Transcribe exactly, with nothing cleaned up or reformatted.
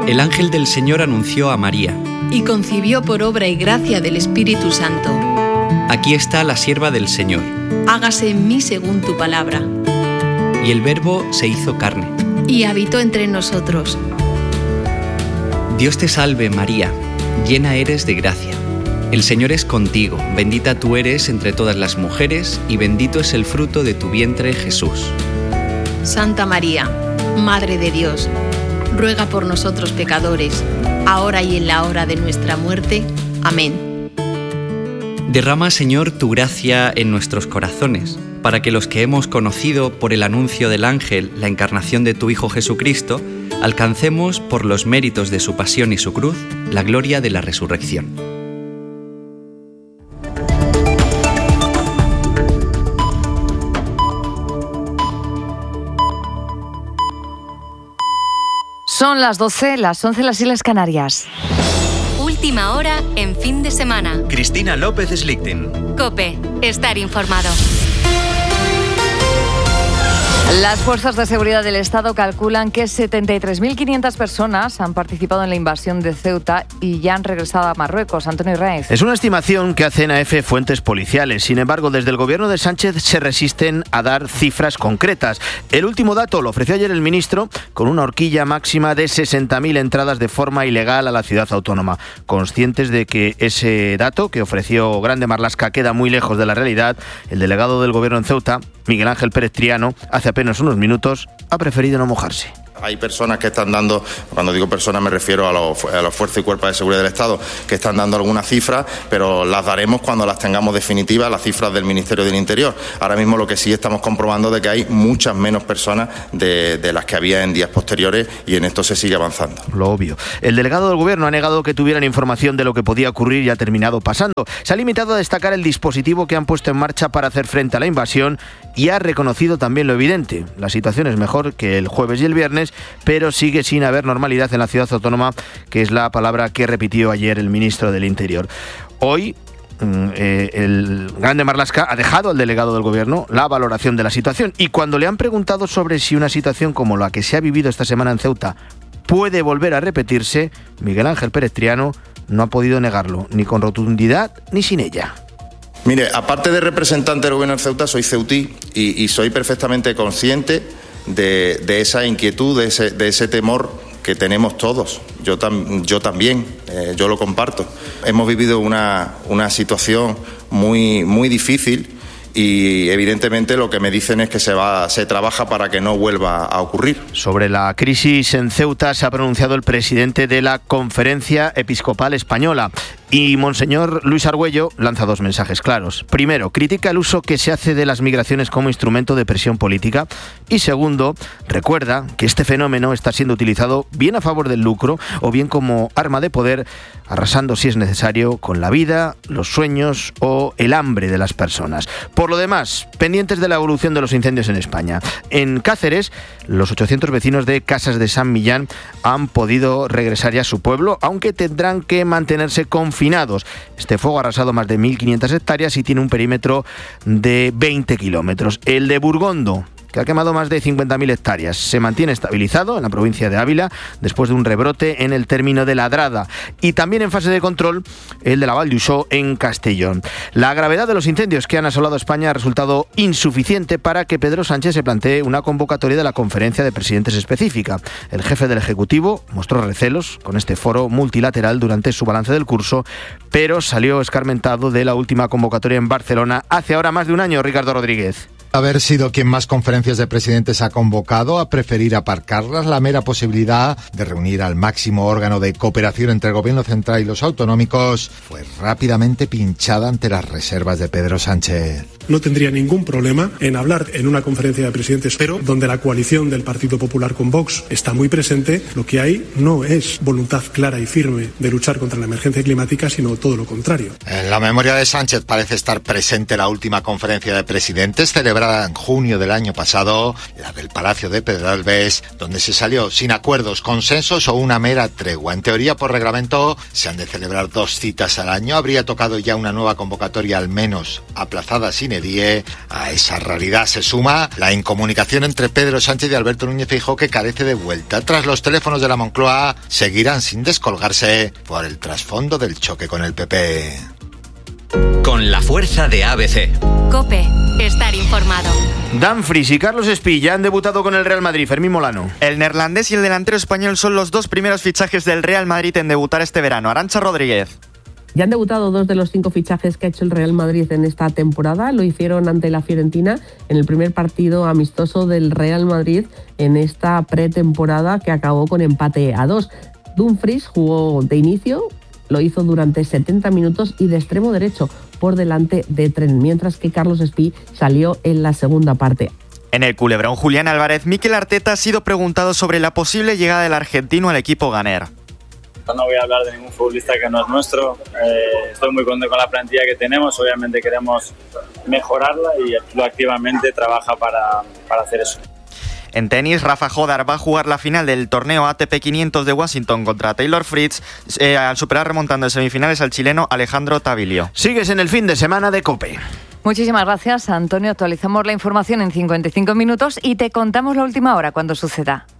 El ángel del Señor anunció a María. Y concibió por obra y gracia del Espíritu Santo. Aquí está la sierva del Señor. Hágase en mí según tu palabra. Y el Verbo se hizo carne. Y habitó entre nosotros. Dios te salve, María, llena eres de gracia. El Señor es contigo, bendita tú eres entre todas las mujeres, y bendito es el fruto de tu vientre, Jesús. Santa María, Madre de Dios, ruega por nosotros pecadores, ahora y en la hora de nuestra muerte. Amén. Derrama, Señor, tu gracia en nuestros corazones, para que los que hemos conocido por el anuncio del ángel la encarnación de tu Hijo Jesucristo, alcancemos, por los méritos de su pasión y su cruz, la gloria de la resurrección. Son las doce, las once en las Islas Canarias. Última hora en fin de semana. Cristina López Slichting. COPE. Estar informado. Las fuerzas de seguridad del Estado calculan que setenta y tres mil quinientas personas han participado en la invasión de Ceuta y ya han regresado a Marruecos. Antonio Raiz. Es una estimación que hacen a F fuentes policiales. Sin embargo, desde el gobierno de Sánchez se resisten a dar cifras concretas. El último dato lo ofreció ayer el ministro con una horquilla máxima de sesenta mil entradas de forma ilegal a la ciudad autónoma. Conscientes de que ese dato que ofreció Grande Marlaska queda muy lejos de la realidad, el delegado del gobierno en Ceuta, Miguel Ángel Pérez Triano, hace apenas unos minutos ha preferido no mojarse. Hay personas que están dando, cuando digo personas me refiero a los, a los fuerzas y cuerpos de seguridad del Estado, que están dando algunas cifras, pero las daremos cuando las tengamos definitivas, las cifras del Ministerio del Interior. Ahora mismo lo que sí estamos comprobando de que hay muchas menos personas de, de las que había en días posteriores, y en esto se sigue avanzando. Lo obvio. El delegado del Gobierno ha negado que tuvieran información de lo que podía ocurrir y ha terminado pasando. Se ha limitado a destacar el dispositivo que han puesto en marcha para hacer frente a la invasión y ha reconocido también lo evidente. La situación es mejor que el jueves y el viernes, pero sigue sin haber normalidad en la ciudad autónoma, que es la palabra que repitió ayer el ministro del Interior. Hoy eh, el Grande Marlaska ha dejado al delegado del Gobierno la valoración de la situación, y cuando le han preguntado sobre si una situación como la que se ha vivido esta semana en Ceuta puede volver a repetirse, Miguel Ángel Pérez Triano no ha podido negarlo, ni con rotundidad ni sin ella. Mire, aparte de representante del Gobierno de Ceuta, soy ceutí y, y soy perfectamente consciente de, de esa inquietud, de ese, de ese temor que tenemos todos. Yo, tam, yo también, eh, yo lo comparto. Hemos vivido una, una situación muy, muy difícil y evidentemente lo que me dicen es que se va, se trabaja para que no vuelva a ocurrir. Sobre la crisis en Ceuta se ha pronunciado el presidente de la Conferencia Episcopal Española. Y Monseñor Luis Argüello lanza dos mensajes claros. Primero, critica el uso que se hace de las migraciones como instrumento de presión política. Y segundo, recuerda que este fenómeno está siendo utilizado bien a favor del lucro o bien como arma de poder, arrasando si es necesario con la vida, los sueños o el hambre de las personas. Por lo demás, pendientes de la evolución de los incendios en España. En Cáceres, los ochocientos vecinos de Casas de San Millán han podido regresar ya a su pueblo, aunque tendrán que mantenerse confinados. Este fuego ha arrasado más de mil quinientas hectáreas y tiene un perímetro de veinte kilómetros. El de Burgondo, que ha quemado más de cincuenta mil hectáreas, se mantiene estabilizado en la provincia de Ávila después de un rebrote en el término de Ladrada, y también en fase de control el de la Val d'Uixó en Castellón. La gravedad de los incendios que han asolado España ha resultado insuficiente para que Pedro Sánchez se plantee una convocatoria de la Conferencia de Presidentes específica. El jefe del Ejecutivo mostró recelos con este foro multilateral durante su balance del curso, pero salió escarmentado de la última convocatoria en Barcelona hace ahora más de un año. Ricardo Rodríguez. Haber sido quien más conferencias de presidentes ha convocado, a preferir aparcarlas, la mera posibilidad de reunir al máximo órgano de cooperación entre el gobierno central y los autonómicos fue rápidamente pinchada ante las reservas de Pedro Sánchez. No tendría ningún problema en hablar en una conferencia de presidentes, pero donde la coalición del Partido Popular con Vox está muy presente, lo que hay no es voluntad clara y firme de luchar contra la emergencia climática, sino todo lo contrario. En la memoria de Sánchez parece estar presente la última conferencia de presidentes celebrada en junio del año pasado, la del Palacio de Pedralbes, donde se salió sin acuerdos, consensos o una mera tregua. En teoría, por reglamento, se han de celebrar dos citas al año. Habría tocado ya una nueva convocatoria, al menos aplazada sin medie a esa realidad. Se suma la incomunicación entre Pedro Sánchez y Alberto Núñez Feijóo, que carece de vuelta. Tras los teléfonos de la Moncloa, seguirán sin descolgarse por el trasfondo del choque con el P P. Con la fuerza de A B C. COPE. Estar informado. Dumfries y Carlos Espí ya han debutado con el Real Madrid. Fermín Molano. El neerlandés y el delantero español son los dos primeros fichajes del Real Madrid en debutar este verano. Arantxa Rodríguez. Ya han debutado dos de los cinco fichajes que ha hecho el Real Madrid en esta temporada. Lo hicieron ante la Fiorentina en el primer partido amistoso del Real Madrid en esta pretemporada que acabó con empate a dos. Dumfries jugó de inicio, lo hizo durante setenta minutos y de extremo derecho por delante de Trent, mientras que Carlos Espí salió en la segunda parte. En el culebrón Julián Álvarez, Mikel Arteta ha sido preguntado sobre la posible llegada del argentino al equipo ganer. No voy a hablar de ningún futbolista que no es nuestro. Eh, estoy muy contento con la plantilla que tenemos. Obviamente queremos mejorarla y el club activamente trabaja para, para hacer eso. En tenis, Rafa Jodar va a jugar la final del torneo A T P quinientos de Washington contra Taylor Fritz, eh, al superar remontando en semifinales al chileno Alejandro Tavilo. Sigues en el fin de semana de COPE. Muchísimas gracias, Antonio. Actualizamos la información en cincuenta y cinco minutos y te contamos la última hora cuando suceda.